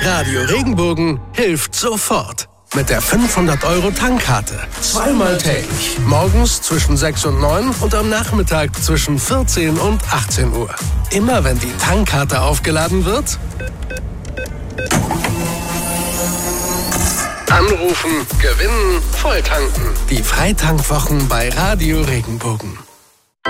Radio Regenbogen hilft sofort. Mit der 500-Euro-Tankkarte. Zweimal täglich. Morgens zwischen 6 und 9 und am Nachmittag zwischen 14 und 18 Uhr. Immer wenn die Tankkarte aufgeladen wird, anrufen, gewinnen, volltanken. Die Freitankwwochen bei Radio Regenbogen.